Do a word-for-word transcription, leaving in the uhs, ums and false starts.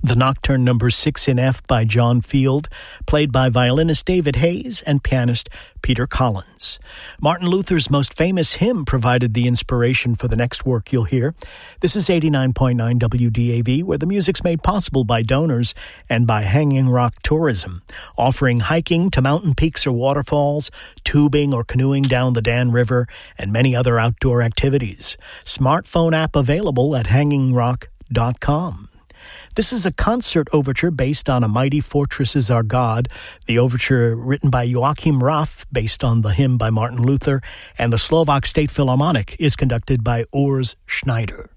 The Nocturne number six in F by John Field, played by violinist David Hayes and pianist Peter Collins. Martin Luther's most famous hymn provided the inspiration for the next work you'll hear. This is eighty-nine point nine W D A V, where the music's made possible by donors and by Hanging Rock Tourism, offering hiking to mountain peaks or waterfalls, tubing or canoeing down the Dan River, and many other outdoor activities. Smartphone app available at hanging rock dot com. This is a concert overture based on A Mighty Fortress Is Our God, the overture written by Joachim Raff, based on the hymn by Martin Luther, and the Slovak State Philharmonic is conducted by Urs Schneider.